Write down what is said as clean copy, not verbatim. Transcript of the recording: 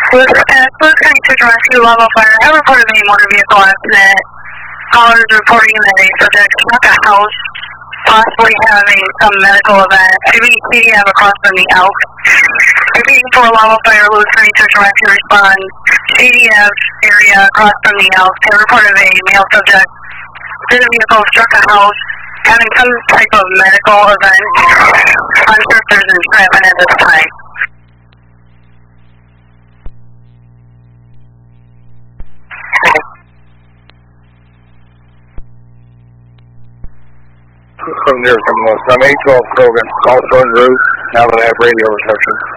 Lewis County Search and Rescue Level Fire have reported a motor vehicle accident. Callers reporting that a subject struck a house, possibly having some medical event. CDF across from the Elk. Repeating for Level Fire, Lewis County Search and Rescue respond. CDF area across from the Elk. They reported a male subject in a vehicle struck a house, having some type of medical event. Unsure if there's entrapment at this time. From there, I'm 812 Krogan, call phone roof, now that I have radio reception.